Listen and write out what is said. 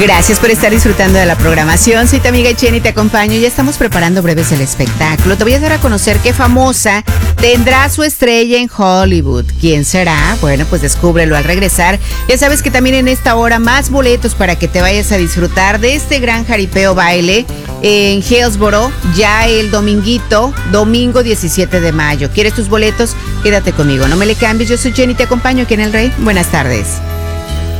Gracias por estar disfrutando de la programación. Soy tu amiga Jenny, te acompaño. Ya estamos preparando breves del espectáculo. Te voy a dar a conocer qué famosa tendrá su estrella en Hollywood. ¿Quién será? Bueno, pues descúbrelo al regresar. Ya sabes que también en esta hora más boletos para que te vayas a disfrutar de este gran jaripeo baile en Hillsboro, ya el domingo 17 de mayo. ¿Quieres tus boletos? Quédate conmigo, no me le cambies. Yo soy Jenny, te acompaño aquí en El Rey. Buenas tardes.